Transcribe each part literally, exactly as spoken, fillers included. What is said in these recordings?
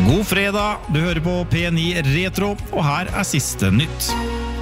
God fredag, du hører på P ni Retro, og her er siste nytt.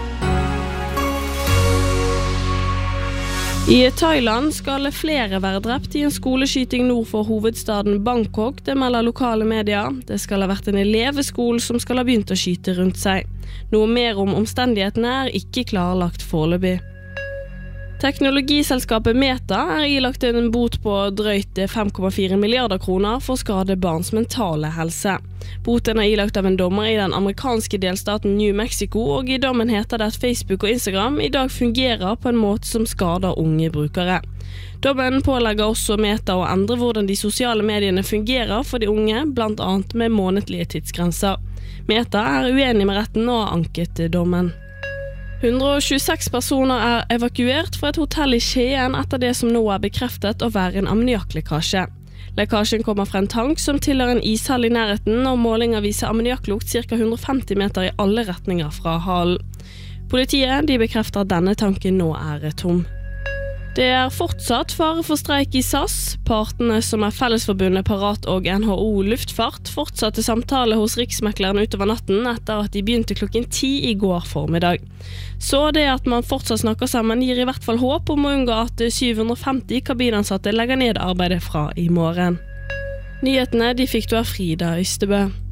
I Thailand skal flere være drept i en skoleskyting nord for hovedstaden Bangkok, det melder lokale medier. Det skal ha vært en eleveskole som skal ha begynt å skyte rundt seg. Noe mer om omstendighetene er ikke klarlagt foreløpig. Teknologiselskapet Meta er ilagt en bot på drøyt fem komma fire milliarder kroner for skade barns mentale helse. Boten er ilagt av en dommer i den amerikanske delstaten New Mexico, og i dommen heter det at Facebook og Instagram i dag fungerer på en måte som skader unge brukere. Dommen pålegger også Meta å endre hvordan de sosiale mediene fungerer for de unge, blant annet med månedlige tidsgrenser. Meta er uenig med retten og har anket dommen. hundre og tjueseks personer er evakuert fra et hotell i Skien etter det som nå er bekreftet å være en ammoniakklekkasje. Lekkasjen kommer fra en tank som tilhører en ishall i nærheten, og målinger viser ammoniakklukt ca hundre og femti meter i alle retninger fra hallen. Politiet de bekrefter at denne tanken nå er tom. Det er fortsatt fare for streik i S A S. Partene som er Fellesforbundet Parat og N H O Luftfart fortsatte samtale hos Riksmekleren utover natten etter at de begynte klokken ti i går formiddag. Så det at man fortsatt snakker sammen gir i hvert fall håp om å unngå at syv hundre og femti kabinansatte legger ned arbeidet fra i morgen. Nyhetene de fikk du av Frida Ystebø.